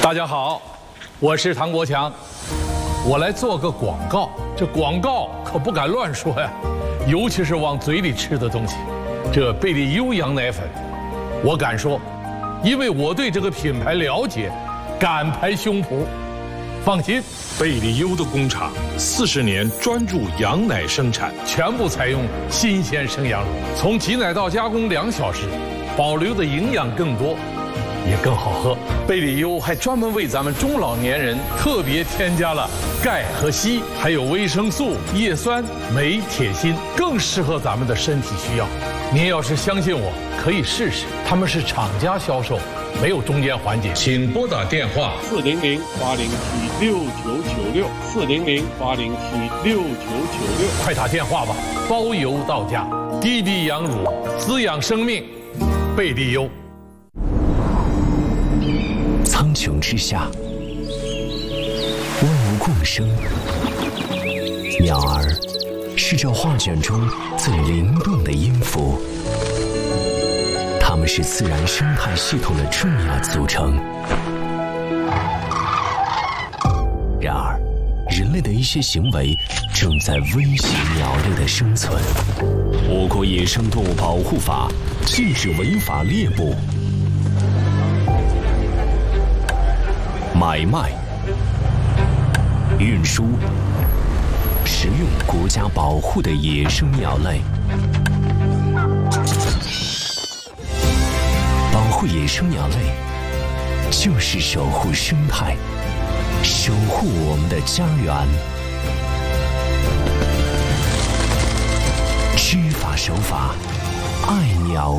大家好，我是唐国强，我来做个广告。这广告可不敢乱说呀，尤其是往嘴里吃的东西。这贝利优羊奶粉，我敢说，因为我对这个品牌了解，敢拍胸脯。放心， 贝利优的工厂40年专注羊奶生产， 全部采用新鲜生羊乳，从挤奶到加工2小时，保留的营养更多，也更好喝。贝利优还专门为咱们中老年人特别添加了钙和硒，还有维生素、叶酸、镁、铁、锌，更适合咱们的身体需要。您要是相信我，可以试试。他们是厂家销售，没有中间环节。请拨打电话400-807-6996，400-807-6996，快打电话吧，包邮到家。滴滴羊乳，滋养生命，贝利优。 苍穹之下，万物共生。鸟儿是这画卷中最灵动的音符，它们是自然生态系统的重要组成。然而，人类的一些行为正在威胁鸟类的生存。我国野生动物保护法禁止违法猎捕、买卖、运输、食用国家保护的野生鸟类。保护野生鸟类，就是守护生态，守护我们的家园。知法守法，爱鸟。